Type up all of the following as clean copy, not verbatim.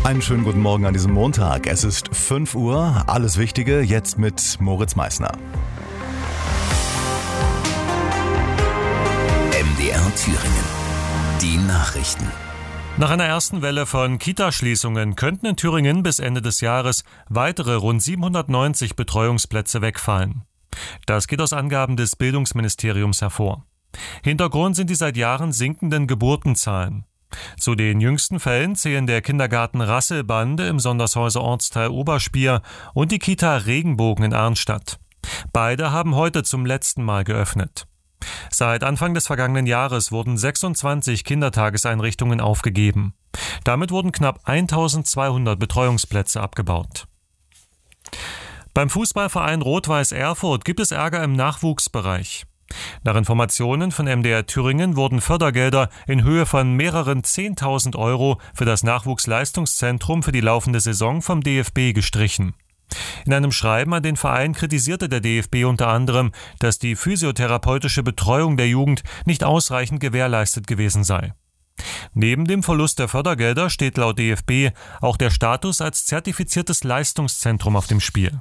Einen schönen guten Morgen an diesem Montag. Es ist 5 Uhr. Alles Wichtige jetzt mit Moritz Meissner. MDR Thüringen. Die Nachrichten. Nach einer ersten Welle von Kitaschließungen könnten in Thüringen bis Ende des Jahres weitere rund 790 Betreuungsplätze wegfallen. Das geht aus Angaben des Bildungsministeriums hervor. Hintergrund sind die seit Jahren sinkenden Geburtenzahlen. Zu den jüngsten Fällen zählen der Kindergarten Rasselbande im Sondershäuser Ortsteil Oberspier und die Kita Regenbogen in Arnstadt. Beide haben heute zum letzten Mal geöffnet. Seit Anfang des vergangenen Jahres wurden 26 Kindertageseinrichtungen aufgegeben. Damit wurden knapp 1200 Betreuungsplätze abgebaut. Beim Fußballverein Rot-Weiß Erfurt gibt es Ärger im Nachwuchsbereich. Nach Informationen von MDR Thüringen wurden Fördergelder in Höhe von mehreren 10.000 Euro für das Nachwuchsleistungszentrum für die laufende Saison vom DFB gestrichen. In einem Schreiben an den Verein kritisierte der DFB unter anderem, dass die physiotherapeutische Betreuung der Jugend nicht ausreichend gewährleistet gewesen sei. Neben dem Verlust der Fördergelder steht laut DFB auch der Status als zertifiziertes Leistungszentrum auf dem Spiel.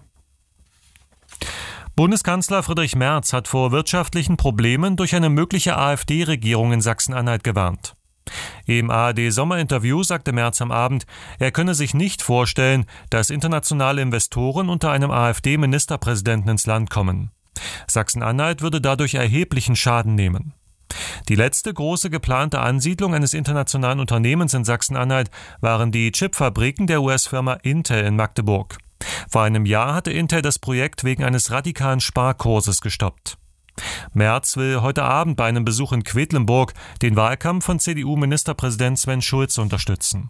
Bundeskanzler Friedrich Merz hat vor wirtschaftlichen Problemen durch eine mögliche AfD-Regierung in Sachsen-Anhalt gewarnt. Im ARD-Sommerinterview sagte Merz am Abend, er könne sich nicht vorstellen, dass internationale Investoren unter einem AfD-Ministerpräsidenten ins Land kommen. Sachsen-Anhalt würde dadurch erheblichen Schaden nehmen. Die letzte große geplante Ansiedlung eines internationalen Unternehmens in Sachsen-Anhalt waren die Chipfabriken der US-Firma Intel in Magdeburg. Vor einem Jahr hatte Intel das Projekt wegen eines radikalen Sparkurses gestoppt. Merz will heute Abend bei einem Besuch in Quedlinburg den Wahlkampf von CDU-Ministerpräsident Sven Schulze unterstützen.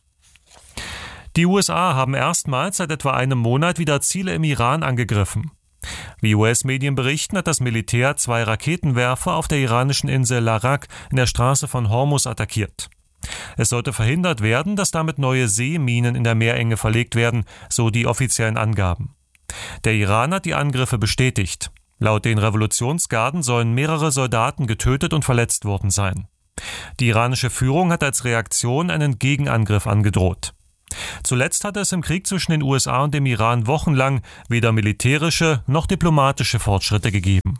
Die USA haben erstmals seit etwa einem Monat wieder Ziele im Iran angegriffen. Wie US-Medien berichten, hat das Militär 2 Raketenwerfer auf der iranischen Insel Larak in der Straße von Hormuz attackiert. Es sollte verhindert werden, dass damit neue Seeminen in der Meerenge verlegt werden, so die offiziellen Angaben. Der Iran hat die Angriffe bestätigt. Laut den Revolutionsgarden sollen mehrere Soldaten getötet und verletzt worden sein. Die iranische Führung hat als Reaktion einen Gegenangriff angedroht. Zuletzt hatte es im Krieg zwischen den USA und dem Iran wochenlang weder militärische noch diplomatische Fortschritte gegeben.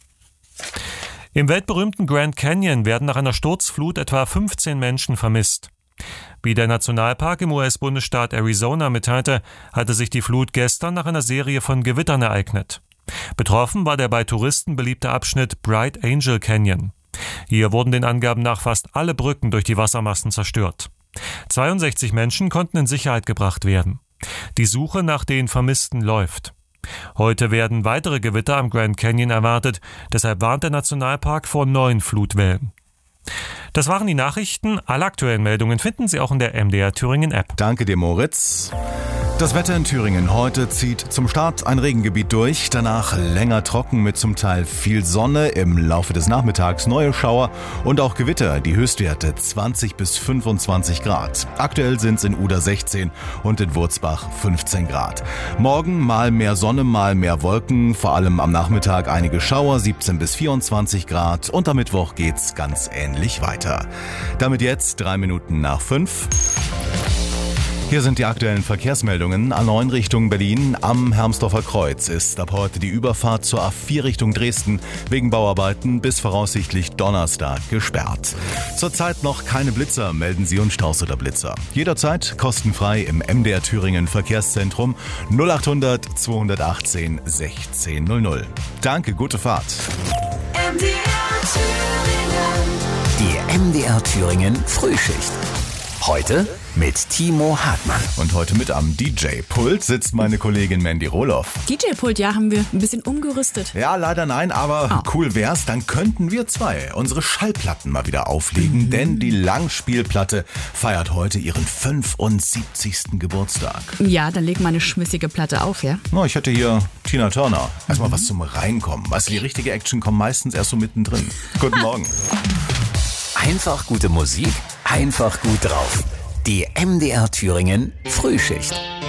Im weltberühmten Grand Canyon werden nach einer Sturzflut etwa 15 Menschen vermisst. Wie der Nationalpark im US-Bundesstaat Arizona mitteilte, hatte sich die Flut gestern nach einer Serie von Gewittern ereignet. Betroffen war der bei Touristen beliebte Abschnitt Bright Angel Canyon. Hier wurden den Angaben nach fast alle Brücken durch die Wassermassen zerstört. 62 Menschen konnten in Sicherheit gebracht werden. Die Suche nach den Vermissten läuft. Heute werden weitere Gewitter am Grand Canyon erwartet, deshalb warnt der Nationalpark vor neuen Flutwellen. Das waren die Nachrichten. Alle aktuellen Meldungen finden Sie auch in der MDR Thüringen App. Danke dir, Moritz. Das Wetter in Thüringen. Heute zieht zum Start ein Regengebiet durch, danach länger trocken mit zum Teil viel Sonne, im Laufe des Nachmittags neue Schauer und auch Gewitter, die Höchstwerte 20 bis 25 Grad. Aktuell sind es in Uda 16 und in Wurzbach 15 Grad. Morgen mal mehr Sonne, mal mehr Wolken, vor allem am Nachmittag einige Schauer, 17 bis 24 Grad und am Mittwoch geht's ganz ähnlich weiter. Damit jetzt 3 Minuten nach 5. Hier sind die aktuellen Verkehrsmeldungen. A9 Richtung Berlin. Am Hermsdorfer Kreuz ist ab heute die Überfahrt zur A4 Richtung Dresden wegen Bauarbeiten bis voraussichtlich Donnerstag gesperrt. Zurzeit noch keine Blitzer, melden Sie uns Staus oder Blitzer. Jederzeit kostenfrei im MDR Thüringen Verkehrszentrum 0800 218 1600. Danke, gute Fahrt. Die MDR Thüringen Frühschicht. Heute mit Timo Hartmann. Und heute mit am DJ-Pult sitzt meine Kollegin Mandy Rohloff. DJ-Pult, ja, haben wir ein bisschen umgerüstet. Ja, leider nein, aber cool wär's, dann könnten wir 2 unsere Schallplatten mal wieder auflegen, denn die Langspielplatte feiert heute ihren 75. Geburtstag. Ja, dann leg mal eine schmissige Platte auf, ja? Na, ich hätte hier Tina Turner. Erstmal was zum Reinkommen. Weißt du, die richtige Action kommt meistens erst so mittendrin. Guten Morgen. Einfach gute Musik, einfach gut drauf. Die MDR Thüringen Frühschicht.